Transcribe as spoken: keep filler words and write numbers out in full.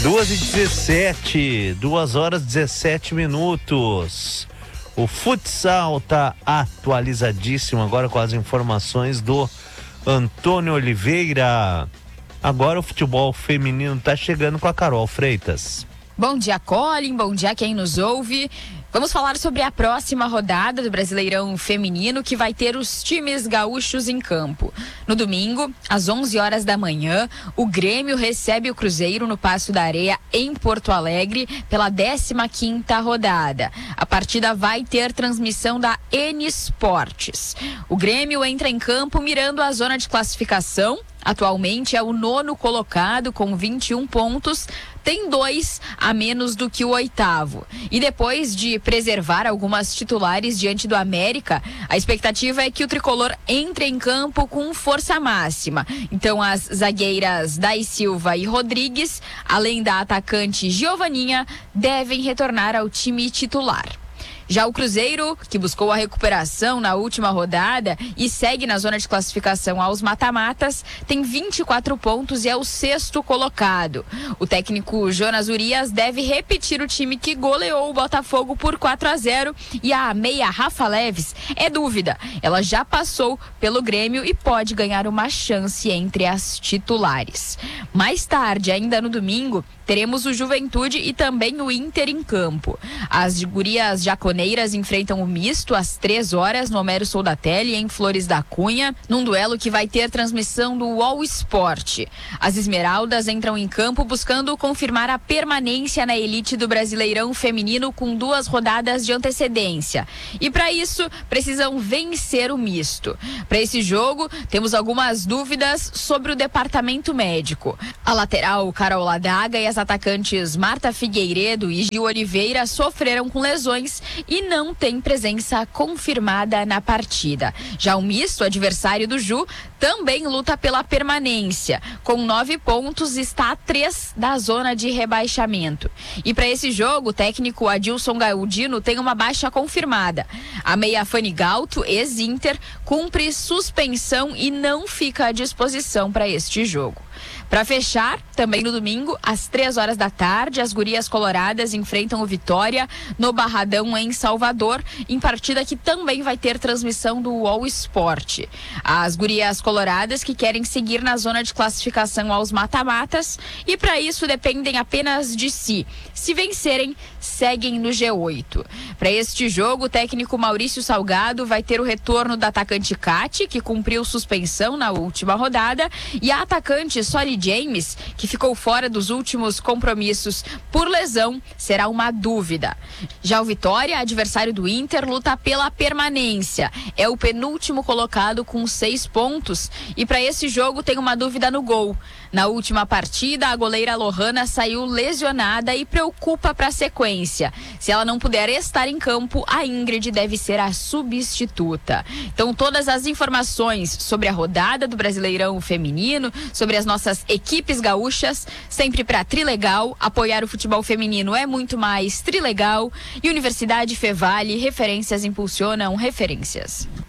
duas e dezessete, duas horas e dezessete minutos. O futsal tá atualizadíssimo agora com as informações do Antônio Oliveira. Agora o futebol feminino tá chegando com a Carol Freitas. Bom dia, Colin, bom dia quem nos ouve. Vamos falar sobre a próxima rodada do Brasileirão Feminino, que vai ter os times gaúchos em campo. No domingo, às onze horas da manhã, o Grêmio recebe o Cruzeiro no Paço da Areia, em Porto Alegre, pela décima quinta rodada. A partida vai ter transmissão da N Esportes. O Grêmio entra em campo mirando a zona de classificação. Atualmente é o nono colocado com vinte e um pontos, tem dois a menos do que o oitavo. E depois de preservar algumas titulares diante do América, a expectativa é que o tricolor entre em campo com força máxima. Então as zagueiras Dai Silva e Rodrigues, além da atacante Giovaninha, devem retornar ao time titular. Já o Cruzeiro, que buscou a recuperação na última rodada e segue na zona de classificação aos mata-matas, tem vinte e quatro pontos e é o sexto colocado. O técnico Jonas Urias deve repetir o time que goleou o Botafogo por quatro a zero e a meia Rafa Leves é dúvida. Ela já passou pelo Grêmio e pode ganhar uma chance entre as titulares. Mais tarde, ainda no domingo, teremos o Juventude e também o Inter em campo. As gurias jaconeiras enfrentam o misto às três horas no Homero Soldatelli, em Flores da Cunha, num duelo que vai ter transmissão do All Sport. As esmeraldas entram em campo buscando confirmar a permanência na elite do Brasileirão Feminino com duas rodadas de antecedência. E para isso, precisam vencer o misto. Para esse jogo, temos algumas dúvidas sobre o departamento médico. A lateral Carol Ladaga e as atacantes Marta Figueiredo e Gil Oliveira sofreram com lesões e não tem presença confirmada na partida. Já o misto, adversário do Ju, também luta pela permanência. Com nove pontos, está a três da zona de rebaixamento. E para esse jogo, o técnico Adilson Galdino tem uma baixa confirmada. A meia Fanny Galto, ex-Inter, cumpre suspensão e não fica à disposição para este jogo. Para fechar, também no domingo, às três horas da tarde, as gurias coloradas enfrentam o Vitória no Barradão, em Salvador, em partida que também vai ter transmissão do All Sport. As gurias coloradas que querem seguir na zona de classificação aos mata-matas e para isso dependem apenas de si. Se vencerem, seguem no G oito. Para este jogo, o técnico Maurício Salgado vai ter o retorno da atacante Cate, que cumpriu suspensão na última rodada, e a atacante Soli James, que ficou fora dos últimos compromissos por lesão, será uma dúvida. Já o Vitória, adversário do Inter, luta pela permanência. É o penúltimo colocado com seis pontos e para esse jogo tem uma dúvida no gol. Na última partida, a goleira Lohana saiu lesionada e preocupa para a sequência. Se ela não puder estar em campo, a Ingrid deve ser a substituta. Então, todas as informações sobre a rodada do Brasileirão Feminino, sobre as nossas equipes gaúchas, sempre para Trilegal. Apoiar o futebol feminino é muito mais Trilegal. E Universidade Fevale, referências impulsionam referências.